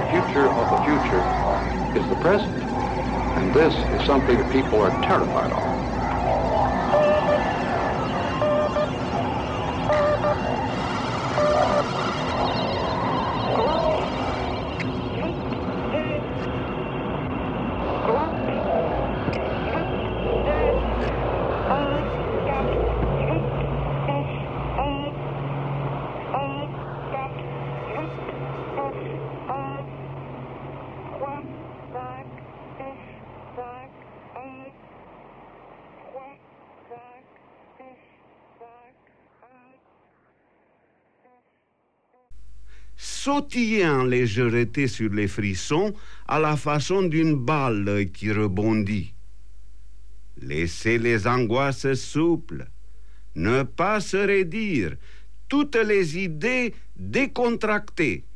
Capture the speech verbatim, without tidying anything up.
future of the future is the present. And this is something that people are terrified of. Sautiller en légèreté sur les frissons à la façon d'une balle qui rebondit. Laisser les angoisses souples, ne pas se raidir, toutes les idées décontractées.